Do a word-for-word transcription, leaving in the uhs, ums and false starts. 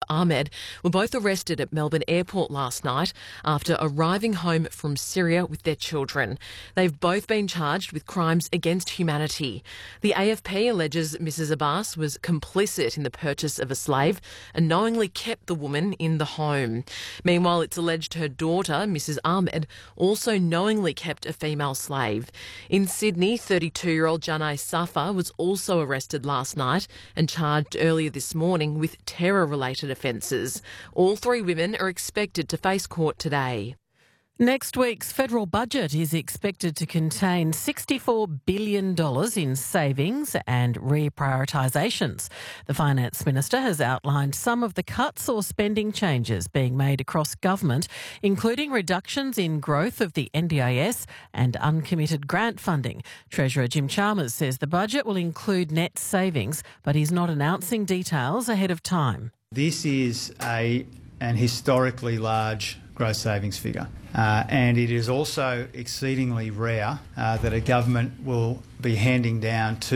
Ahmed were both arrested at Melbourne Airport last night after arriving home from Syria with their children. They've both been charged with crimes against humanity. The A F P alleges Missus Abbas was complicit in the purchase of a slave and knowingly kept the woman in the home. Meanwhile, it's alleged her daughter, Missus Ahmed, also knowingly kept a female slave. In Sydney, thirty-two-year-old Janai Safa was also arrested last night and charged earlier this morning with terror-related offences. All three women are expected to face court today. Next week's federal budget is expected to contain sixty-four billion dollars in savings and reprioritisations. The Finance Minister has outlined some of the cuts or spending changes being made across government, including reductions in growth of the N D I S and uncommitted grant funding. Treasurer Jim Chalmers says the budget will include net savings, but he's not announcing details ahead of time. This is a an historically large gross savings figure. Uh, and it is also exceedingly rare uh, that a government will be handing down two